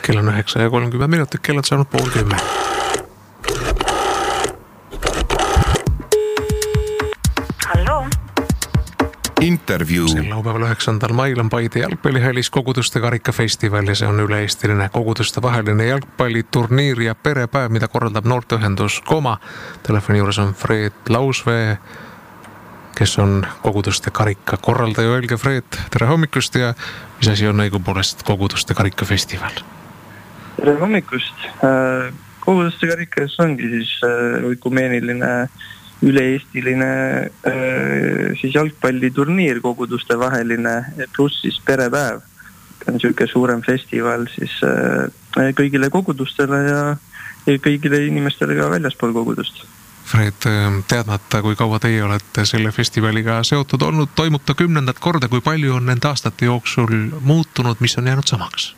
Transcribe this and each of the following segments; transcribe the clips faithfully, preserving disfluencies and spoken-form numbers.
Kell on üheksa ja kolmkümmend minutit, kell on saanud pool kümme. Hallo. Intervjuu. Sel laupäeval üheksandal mail on Paide jalgpallihallis koguduste karikafestival ja see on üle-eestiline koguduste vaheline jalgpalliturniir ja perepäev, mida korraldab noorteühendus Koma. Telefoni juures on Fred Lausvee, kes on koguduste karika korraldaja. Öelge, Fred, tere hommikust ja mis asi on õigupoolest koguduste karikafestival? Tere hommikust. Koguduste karikas ongi siis õikumeeniline üle-eestiline siis jalgpalliturniir koguduste vaheline pluss siis perepäev. On niisugune suurem festival siis kõigile kogudustele ja kõigile inimestele ka väljaspool kogudust. Fred, teadmata, kui kaua teie olete selle festivaliga seotud olnud, toimub ta kümnendat korda, kui palju on nende aastate jooksul muutunud, mis on jäänud samaks?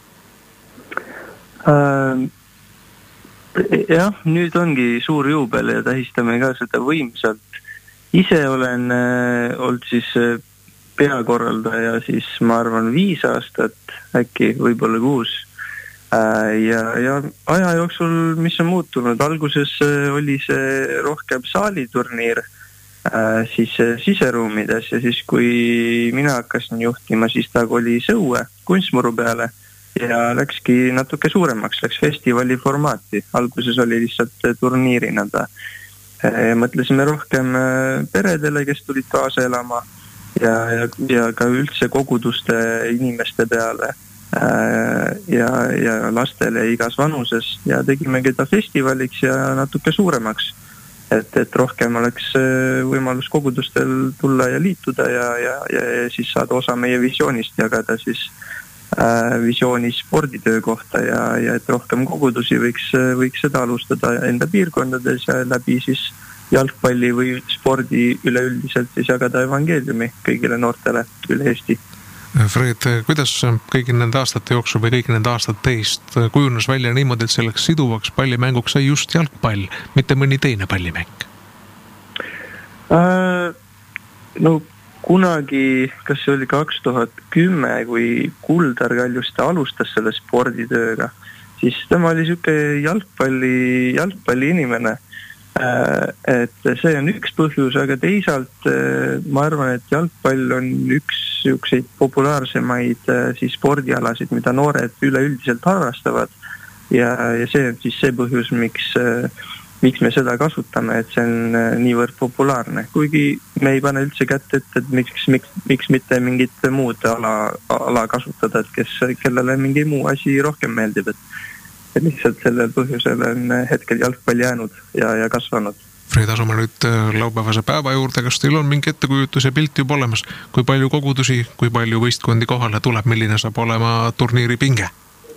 Äh, jah, nüüd ongi suur juubel ja tähistame ka seda võimsalt. Ise olen äh, olnud siis peakorraldaja siis ma arvan viis aastat, äkki võib-olla kuus. Ja, ja aja jooksul, mis on muutunud, alguses oli see rohkem saaliturniir siis siseruumides ja siis kui mina hakkasin juhtima, siis ta oli Sõue kunstmuru peale ja läkski natuke suuremaks, läks festivali formaati. Alguses oli lihtsalt turniirina ta. Mõtlesime rohkem peredele, kes tulid kaasa elama ja, ja, ja ka üldse koguduste inimeste peale. Ja, ja lastele igas vanuses ja tegimegi ta festivaliks ja natuke suuremaks, et, et rohkem oleks võimalus kogudustel tulla ja liituda ja, ja, ja, ja siis saada osa meie visioonist jagada siis äh, visiooni sporditöö kohta ja, ja et rohkem kogudusi võiks, võiks seda alustada enda piirkondades ja läbi siis jalgpalli või spordi üleüldiselt siis jagada evangeeliumi kõigile noortele üle Eesti. Fred, kuidas kõigi nende aastate jooksul või kõigi nende aastate teist kujunes välja niimoodi, et selleks siduvaks pallimänguks sai just jalgpall, mitte mõni teine pallimäng? Äh, no kunagi, kas see oli kaks tuhat kümme, kui Kuldar Kaljuste alustas selle sporditööga, siis tema oli siuke jalgpalli, jalgpalli inimene. Et see on üks põhjus, aga teisalt ma arvan, et jalgpall on üks siukseid populaarsemaid siis spordialasid, mida noored üleüldiselt harrastavad ja, ja see on siis see põhjus, miks, miks me seda kasutame, et see on niivõrd populaarne. Kuigi me ei pane üldse kätte, et, et miks, miks, miks mitte mingit muud ala, ala kasutada, et kes, kellele mingi muu asi rohkem meeldib, et et lihtsalt sellel põhjusel on hetkel jalgpall jäänud ja, ja kasvanud. Fred, asume nüüd laupäevase päeva juurde. Kas teil on mingi ettekujutus ja pilt juba olemas? Kui palju kogudusi, kui palju võistkondi kohale tuleb, milline saab olema turniiri pinge?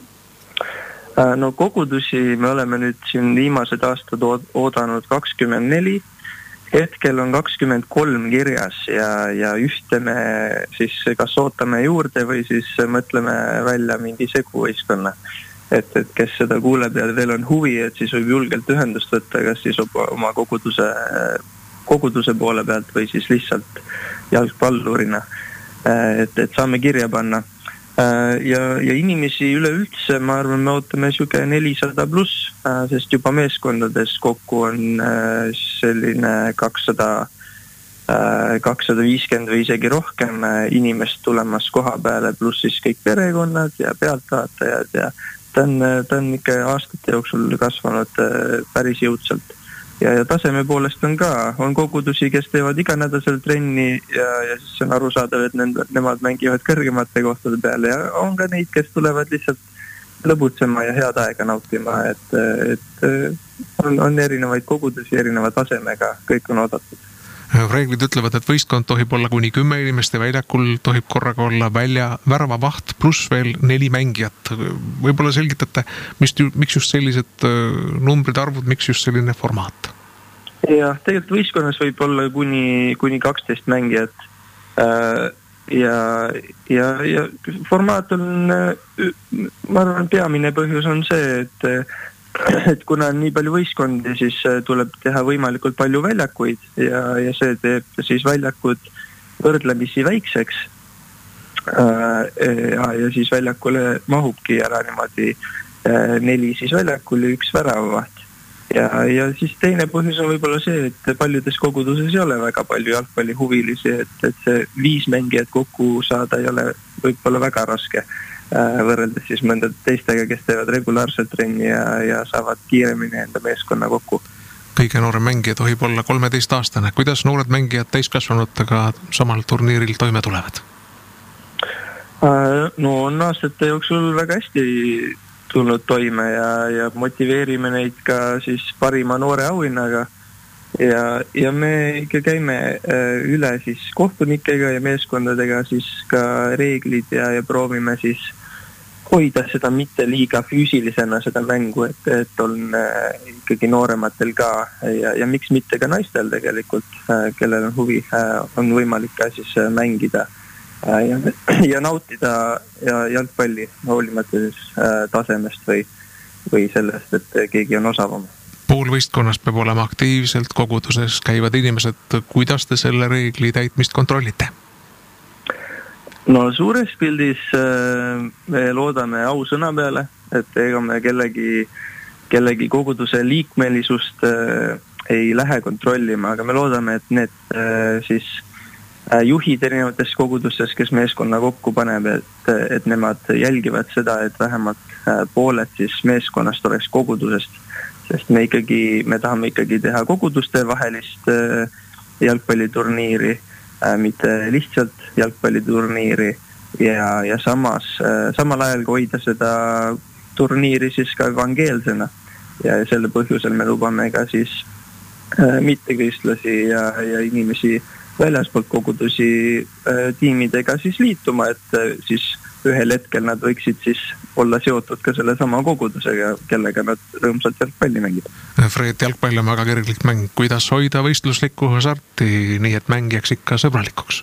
No kogudusi me oleme nüüd siin viimased aastad oodanud kakskümmend neli. Hetkel on kakskümmend kolm kirjas ja, ja ühte me siis kas ootame juurde või siis mõtleme välja mingi seguvõistkonna. Et, et kes seda kuuleb ja veel on huvi, et siis võib julgelt ühendust võtta, kas siis oma koguduse, koguduse poole pealt või siis lihtsalt jalgpallurina, et, et saame kirja panna. Ja, ja inimesi üleüldse, ma arvan, me ootame siuke nelisada pluss, sest juba meeskondades kokku on selline kakssada, kakssada viiskümmend või isegi rohkem inimest tulemas koha peale, pluss siis kõik perekonnad ja pealtvaatajad ja ta on, ta on ikka aastate jooksul kasvanud päris jõudsalt. Ja, ja taseme poolest on ka, on kogudusi, kes teevad iganädasel trenni ja, ja siis on arusaadav, et nende, nemad mängivad kõrgemate kohtade peale ja on ka neid, kes tulevad lihtsalt lõbutsema ja head aega nautima, et, et on, on erinevaid kogudusi erineva tasemega, kõik on oodatud. Reeglid ütlevad, et võistkond tohib olla kuni kümme inimest ja väljakul tohib korraga olla välja väravavaht pluss veel neli mängijat. Võib-olla selgitate, mis, miks just sellised numbrid, arvud, miks just selline formaat? Jah, tegelikult võistkonnas võib olla kuni, kuni kaksteist mängijat ja, ja, ja formaat on, ma arvan, peamine põhjus on see, et et kuna on nii palju võistkondi, siis tuleb teha võimalikult palju väljakuid ja, ja see teeb siis väljakud võrdlemisi väikseks. Ja, ja siis väljakule mahubki ära niimoodi neli siis väljakul ja üks väravavaht. Ja, ja siis teine põhjus on võib-olla see, et paljudes koguduses ei ole väga palju jalgpallihuvilisi, et, et see viis mängijat kokku saada ei ole võib-olla väga raske võrreldes siis mõnda teistega, kes teevad regulaarselt trenni ja, ja saavad kiiremini enda meeskonna kokku. Kõige noorem mängija tohib olla kolmeteist aastane. Kuidas noored mängijad täiskasvanutega samal turniiril toime tulevad? No on aastate jooksul väga hästi tulnud toime ja, ja motiveerime neid ka siis parima noore auhinnaga ja, ja me ikka käime üle siis kohtunikega ja meeskondadega siis ka reeglid ja, ja proovime siis hoida seda mitte liiga füüsilisena seda mängu, et, et on ikkagi noorematel ka ja, ja miks mitte ka naistel tegelikult, kellel on huvi, on võimalik ka siis mängida Ja, ja nautida ja jalgpalli hoolimata siis äh, tasemest või, või sellest, et keegi on osavam. Poolvõistkonnas peab olema aktiivselt koguduses käivad inimesed. Kuidas te selle reegli täitmist kontrollite? No suures pildis äh, me loodame ausõna peale, et ega me kellegi, kellegi koguduse liikmelisust äh, ei lähe kontrollima, aga me loodame, et need äh, siis juhid erinevates kogudustes, kes meeskonna kokku paneb, et, et nemad jälgivad seda, et vähemalt pooled siis meeskonnast oleks kogudusest, sest me ikkagi, me tahame ikkagi teha koguduste vahelist jalgpalliturniiri, mitte lihtsalt jalgpalliturniiri ja, ja samas, samal ajal hoida seda turniiri siis ka evangeelsena ja selle põhjusel me lubame ka siis mittekristlasi ja, ja inimesi väljaspoolt kogudusi äh, tiimidega siis liituma, et äh, siis ühel hetkel nad võiksid siis olla seotud ka selle sama kogudusega, kellega nad rõõmsalt jalgpalli mängib. Fred, jalgpall on väga kergelt mäng. Kuidas hoida võistluslikku hasarti nii, et mäng jääks ikka sõbralikuks?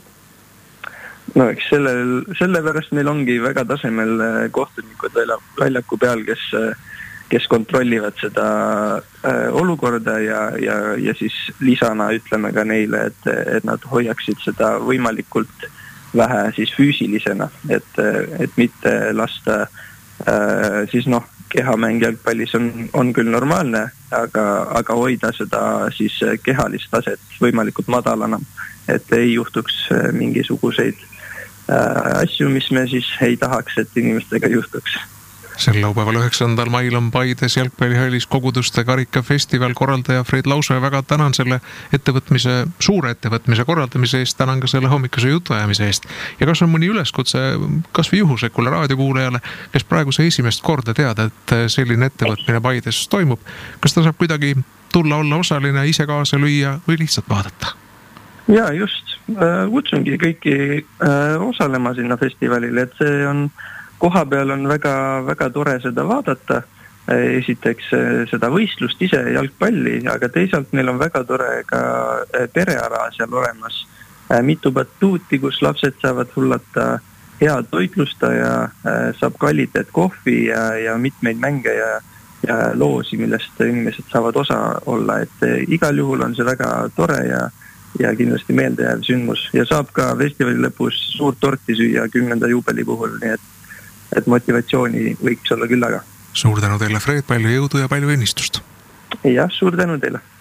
No eks sellel, selle pärast meil ongi väga tasemel kohtunikud väljaku peal, kes kes kontrollivad seda äh, olukorda ja, ja, ja siis lisana ütleme ka neile, et, et nad hoiaksid seda võimalikult vähe siis füüsilisena, et, et mitte lasta äh, siis noh, kehamäng jalgpallis on, on küll normaalne, aga, aga hoida seda siis kehalist taset võimalikult madalana, et ei juhtuks mingisuguseid äh, asju, mis me siis ei tahaks, et inimestega juhtuks. Sel laupäeval üheksandal mail on Paides jalgpallihallis koguduste karikafestival. Korraldaja Fred Lausoo, väga tänan selle ettevõtmise, suure ettevõtmise korraldamise eest, tänan ka selle hommikuse jutuajamise eest. Ja kas on mõni üleskutse kas või juhusekule raadiokuulajale, kes praegu see esimest korda teada, et selline ettevõtmine Paides toimub, kas ta saab kuidagi tulla olla osaline, ise kaasa lüüa või lihtsalt vaadata? Ja just, kutsungi kõiki osalema sinna festivalile, et see on koha peal on väga, väga tore seda vaadata, esiteks seda võistlust ise jalgpalli, aga teisalt meil on väga tore ka pereara seal olemas. Mitu batuuti, kus lapsed saavad hullata head toitlusta ja saab kvaliteet kohvi ja, ja mitmeid mänge ja, ja loosi, millest inimesed saavad osa olla. Et igal juhul on see väga tore ja, ja kindlasti meeldejääv sündmus ja saab ka festivali lõpus suurt torti süüa kümnenda juubeli puhul, nii et et motivatsiooni võiks olla küll aga. Suur tänu teile, Fred, palju jõudu ja palju õnnistust. Jah, suur tänu teile.